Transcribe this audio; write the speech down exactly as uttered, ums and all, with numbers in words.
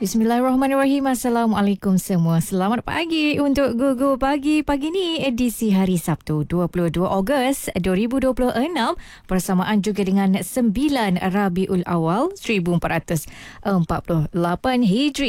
Bismillahirrahmanirrahim. Assalamualaikum semua. Selamat pagi untuk Gugu Pagi. Pagi ni edisi hari Sabtu dua puluh dua Ogos dua ribu dua puluh enam bersamaan juga dengan sembilan Rabiul Awal seribu empat ratus empat puluh lapan Hijri.